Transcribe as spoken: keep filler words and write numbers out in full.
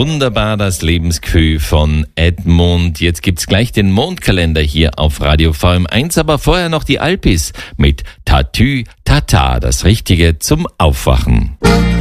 Wunderbar, das Lebensgefühl von Edmund. Jetzt gibt's gleich den Mondkalender hier auf Radio V M eins, aber vorher noch die Alpis mit Tatü Tata, das Richtige zum Aufwachen.